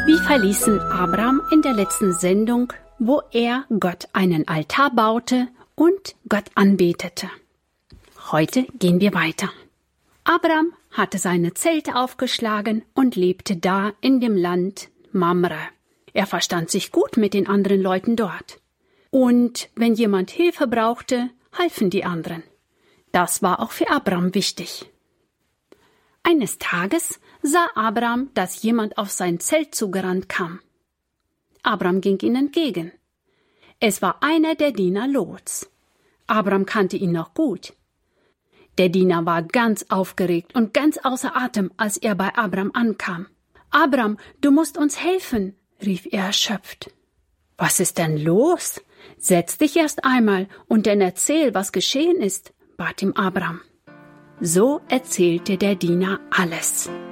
Wir verließen Abraham in der letzten Sendung, wo er Gott einen Altar baute und Gott anbetete. Heute gehen wir weiter. Abraham hatte seine Zelte aufgeschlagen und lebte da in dem Land Mamre. Er verstand sich gut mit den anderen Leuten dort. Und wenn jemand Hilfe brauchte, halfen die anderen. Das war auch für Abraham wichtig. Eines Tages sah Abraham, dass jemand auf sein Zelt zugerannt kam. Abraham ging ihm entgegen. Es war einer der Diener Lots. Abraham kannte ihn noch gut. Der Diener war ganz aufgeregt und ganz außer Atem, als er bei Abraham ankam. »Abraham, du musst uns helfen«, rief er erschöpft. »Was ist denn los? Setz dich erst einmal und dann erzähl, was geschehen ist«, bat ihm Abraham. So erzählte der Diener alles.